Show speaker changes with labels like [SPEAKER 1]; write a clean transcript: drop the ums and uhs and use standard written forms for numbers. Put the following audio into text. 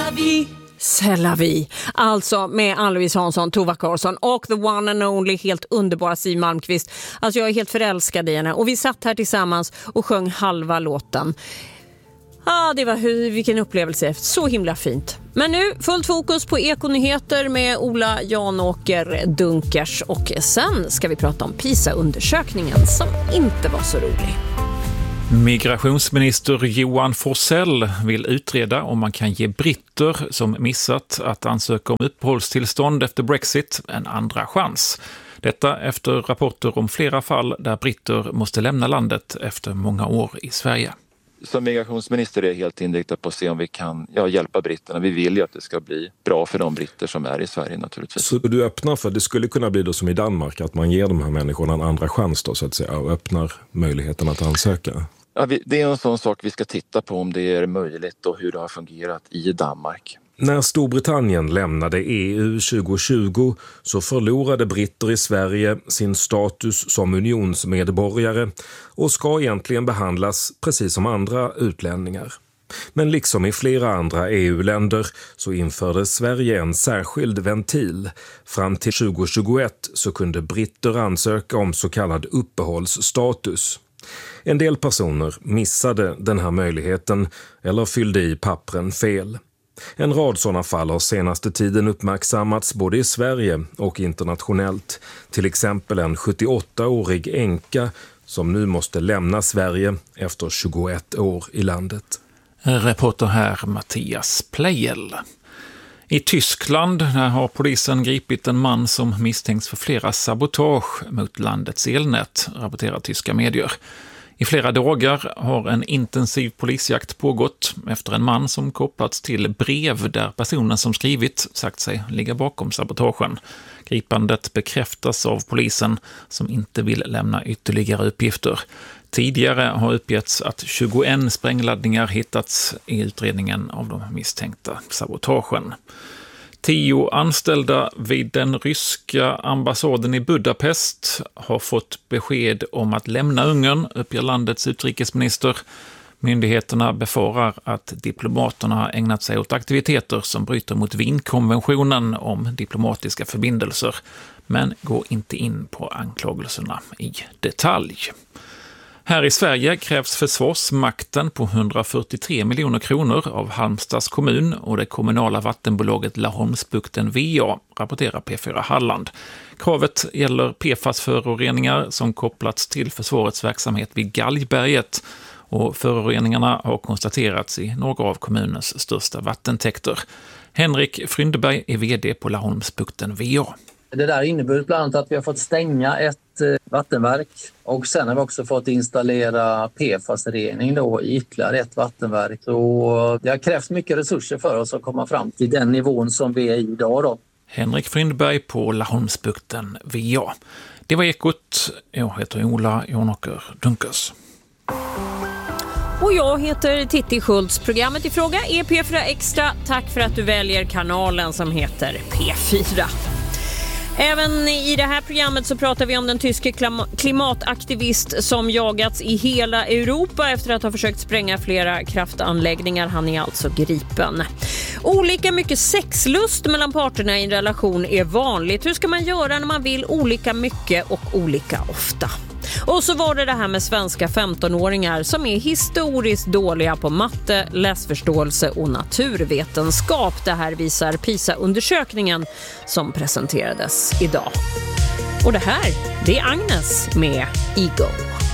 [SPEAKER 1] C'est la vie. Alltså med Ann-Louise Hansson, Tova Karlsson och the one and only helt underbara Siw Malmkvist. Alltså jag är helt förälskad i henne. Och vi satt här tillsammans och sjöng halva låten. Det var vilken upplevelse. Så himla fint. Men nu fullt fokus på Ekonyheter med Ola Janåker Dunkers. Och sen ska vi prata om PISA-undersökningen som inte var så rolig.
[SPEAKER 2] Migrationsminister Johan Forsell vill utreda om man kan ge britter som missat att ansöka om uppehållstillstånd efter Brexit en andra chans. Detta efter rapporter om flera fall där britter måste lämna landet efter många år i Sverige.
[SPEAKER 3] Som migrationsminister är jag helt inriktad på att se om vi kan hjälpa britterna. Vi vill ju att det ska bli bra för de britter som är i Sverige naturligtvis.
[SPEAKER 4] Så du öppnar för, det skulle kunna bli då som i Danmark, att man ger de här människorna en andra chans då, så att säga, och öppnar möjligheten att ansöka?
[SPEAKER 3] Ja, det är en sån sak vi ska titta på, om det är möjligt och hur det har fungerat i Danmark.
[SPEAKER 4] När Storbritannien lämnade EU 2020 så förlorade britter i Sverige sin status som unionsmedborgare och ska egentligen behandlas precis som andra utlänningar. Men liksom i flera andra EU-länder så införde Sverige en särskild ventil. Fram till 2021 så kunde britter ansöka om så kallad uppehållsstatus. En del personer missade den här möjligheten eller fyllde i pappren fel. En rad sådana fall har senaste tiden uppmärksammats både i Sverige och internationellt. Till exempel en 78-årig änka som nu måste lämna Sverige efter 21 år i landet.
[SPEAKER 2] Reporter här Mattias Plejel. I Tyskland har polisen gripit en man som misstänks för flera sabotage mot landets elnät, rapporterar tyska medier. I flera dagar har en intensiv polisjakt pågått efter en man som kopplats till brev där personen som skrivit sagt sig ligga bakom sabotagen. Gripandet bekräftas av polisen som inte vill lämna ytterligare uppgifter. Tidigare har uppgetts att 21 sprängladdningar hittats i utredningen av de misstänkta sabotagen. 10 anställda vid den ryska ambassaden i Budapest har fått besked om att lämna Ungern, uppger landets utrikesminister. Myndigheterna befarar att diplomaterna har ägnat sig åt aktiviteter som bryter mot Wienkonventionen om diplomatiska förbindelser, men går inte in på anklagelserna i detalj. Här i Sverige krävs försvarsmakten på 143 miljoner kronor av Halmstads kommun och det kommunala vattenbolaget Laholmsbukten VA, rapporterar P4 Halland. Kravet gäller PFAS-föroreningar som kopplats till försvarets verksamhet vid Galgberget, och föroreningarna har konstaterats i några av kommunens största vattentäkter. Henrik Fryndeberg är vd på Laholmsbukten VA.
[SPEAKER 5] Det där innebär bland annat att vi har fått stänga ett vattenverk och sen har vi också fått installera PFAS-rening då i ytterligare ett vattenverk. Så det har krävt mycket resurser för oss att komma fram till den nivån som vi är i idag då.
[SPEAKER 2] Henrik Frindberg på Laholmsbukten VA. Det var Ekot. Jag heter Ola Janåker Dunkers.
[SPEAKER 1] Och jag heter Titti Schultz. Programmet i fråga är P4 Extra. Tack för att du väljer kanalen som heter P4. Även i det här programmet så pratar vi om den tyske klimataktivist som jagats i hela Europa efter att ha försökt spränga flera kraftanläggningar. Han är alltså gripen. Olika mycket sexlust mellan parterna i en relation är vanligt. Hur ska man göra när man vill olika mycket och olika ofta? Och så var det här med svenska 15-åringar som är historiskt dåliga på matte, läsförståelse och naturvetenskap. Det här visar PISA-undersökningen som presenterades idag. Och det här, det är Agnes med Ego.